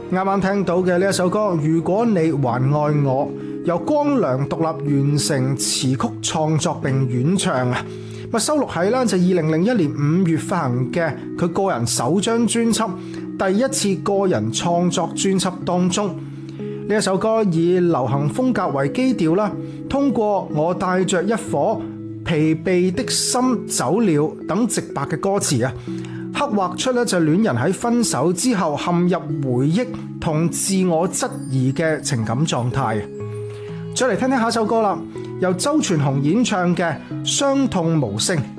啱啱聽到嘅呢一首歌《如果你還愛我》，由光良獨立完成詞曲創作並演唱啊！收錄喺就2001年5月發行嘅佢個人首張專輯《第一次個人創作專輯》當中。呢一首歌以流行風格為基調啦，通過我帶着一顆疲憊的心走了等直白嘅歌詞啊，刻畫出就戀人喺分手之後陷入回憶同自我質疑嘅情感狀態。再嚟聽聽下首歌啦，由周傳雄演唱嘅《傷痛無聲》。